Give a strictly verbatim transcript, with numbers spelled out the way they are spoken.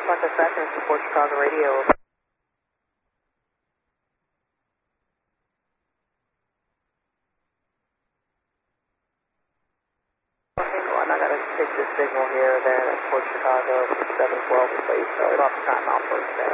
Bronco Tractor, support Chicago Radio. Okay, go on, I gotta take this signal here, then Port Chicago, seven twelve, please. So, off time out first.